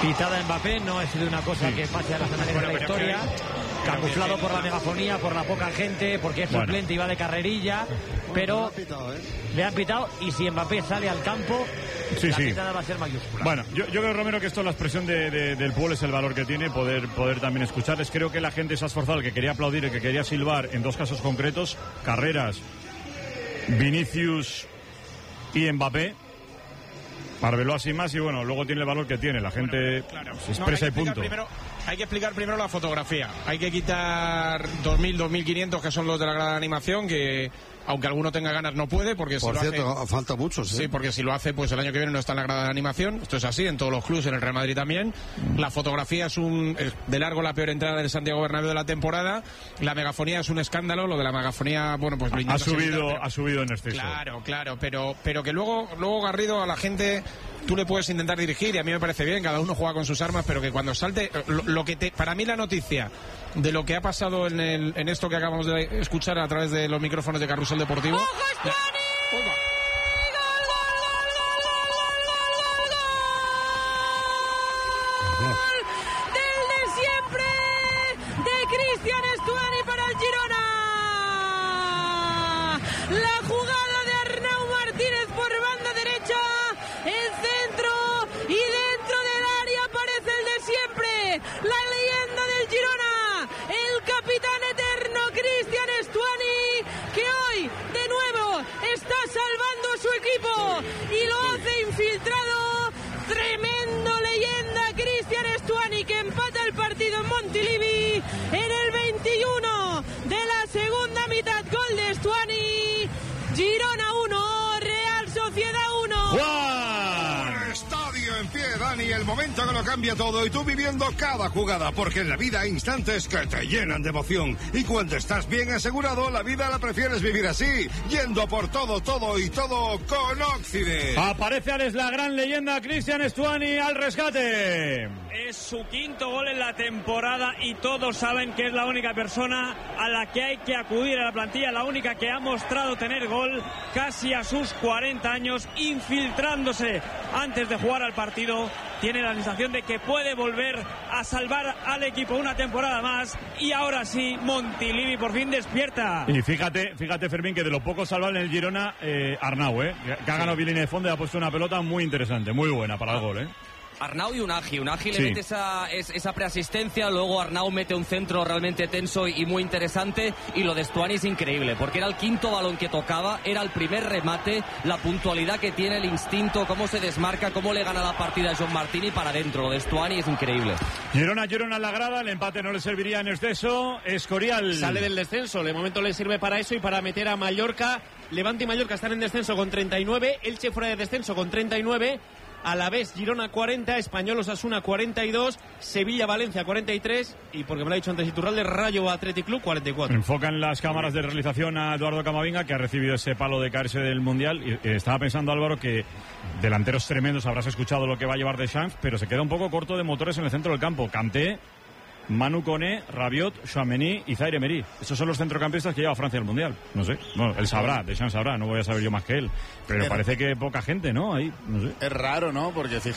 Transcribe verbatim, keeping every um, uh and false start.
Quitada Mbappé, no ha sido una cosa sí. que pase a las anales bueno, de la historia. Que, camuflado que, por la megafonía, por la poca gente, porque es suplente bueno. y va de carrerilla. Pero bueno, le, han pitado, ¿eh? le han pitado, y si Mbappé sale al campo, sí, la sí. pitada va a ser mayúscula. Bueno, yo, yo creo, Romero, que esto, la expresión de, de, del pueblo es el valor que tiene, poder, poder también escucharles. Creo que la gente se ha esforzado, el que quería aplaudir, el que quería silbar, en dos casos concretos, Carreras, Vinicius y Mbappé. Marveló así más y bueno, luego tiene el valor que tiene, la gente bueno, claro. se expresa no, y punto. Primero, hay que explicar primero la fotografía, hay que quitar dos mil, dos mil quinientos que son los de la grada de animación, que aunque alguno tenga ganas no puede, porque Por si cierto, lo hace, falta muchos, ¿eh? Sí, porque si lo hace, pues el año que viene no está en la grada de animación. Esto es así, en todos los clubes, en el Real Madrid también. La fotografía es un es de largo la peor entrada del Santiago Bernabéu de la temporada. La megafonía es un escándalo, lo de la megafonía, bueno, pues ha subido, evitar, pero, ha subido en exceso. Claro, claro, pero pero que luego luego Garrido, a la gente tú le puedes intentar dirigir, y a mí me parece bien, cada uno juega con sus armas, pero que cuando salte lo, lo que te, para mí la noticia de lo que ha pasado en el en esto que acabamos de escuchar a través de los micrófonos de Carrusel Deportivo. ¡Ojo, Stuani! ¡Gol, gol, gol, gol, gol, gol! Del de siempre, de Cristian Stuani para el Girona. La jugada de Arnau Martínez por banda derecha, el centro, y dentro del área aparece el de siempre, la leyenda del Girona, el capitán eterno Cristian Stuani, que hoy de nuevo está salvando a su equipo y lo hace infiltrado. Tremendo leyenda Cristian Stuani, que empata el partido en Montilivi en el veintiuno de la segunda mitad. Gol de Stuani. Girona uno, Real Sociedad uno. ¡Juan! Estadio en pie, Dani, el momento que lo cambia todo, y tú viviendo cada jugada, porque en la vida hay instantes que te llenan de emoción, y cuando estás bien asegurado, la vida la prefieres vivir así, yendo por todo, todo y todo con Occident. Aparece Alex, la gran leyenda Cristian Stuani al rescate. Es su quinto gol en la temporada y todos saben que es la única persona a la que hay que acudir a la plantilla, la única que ha mostrado tener gol casi a sus cuarenta años, infiltrándose antes de jugar al partido. Tiene la sensación de que puede volver a salvar al equipo una temporada más, y ahora sí, Montilivi por fin despierta. Y fíjate, fíjate Fermín, que de lo poco salvable en el Girona, eh, Arnau, eh, que ha ganado bien línea de fondo y ha puesto una pelota muy interesante, muy buena para el gol, eh. Arnau y Unagi. Unagi sí. le mete esa, esa preasistencia, luego Arnau mete un centro realmente tenso y muy interesante, y lo de Stuani es increíble, porque era el quinto balón que tocaba, era el primer remate, la puntualidad que tiene, el instinto, cómo se desmarca, cómo le gana la partida a John Martini para adentro. Lo de Stuani es increíble. Girona, Girona en la grada, el empate no le serviría en exceso. Escorial sale del descenso, de momento le sirve para eso y para meter a Mallorca. Levante y Mallorca están en descenso con treinta y nueve, Elche fuera de descenso con treinta y nueve, Alavés, Girona cuarenta, Español Osasuna cuarenta y dos, Sevilla Valencia cuarenta y tres, y porque me lo ha dicho antes Iturralde, Rayo Athletic Club cuarenta y cuatro. Enfocan las cámaras de realización a Eduardo Camavinga, que ha recibido ese palo de caerse del Mundial, y eh, estaba pensando, Álvaro, que delanteros tremendos, habrás escuchado lo que va a llevar Deschamps, pero se queda un poco corto de motores en el centro del campo. Kanté, Manu Koné, Rabiot, Tchouaméni y Zaire Emery. Esos son los centrocampistas que lleva Francia al Mundial. No sé. Bueno, él sabrá, Deschamps sabrá, no voy a saber yo más que él. Pero es, parece que poca gente, ¿no? Ahí, no sé. Es raro, ¿no? Porque fíjate